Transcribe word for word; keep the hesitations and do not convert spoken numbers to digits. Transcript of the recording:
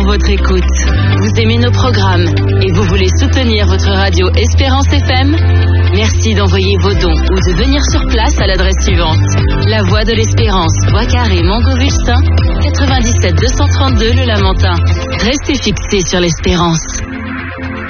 pour votre écoute. Vous aimez nos programmes et vous voulez soutenir votre radio Espérance F M? Merci d'envoyer vos dons ou de venir sur place à l'adresse suivante. La Voie de l'Espérance, Bois Carré, Montgovustin, quatre-vingt-dix-sept deux cent trente-deux Le Lamentin. Restez fixés sur l'Espérance.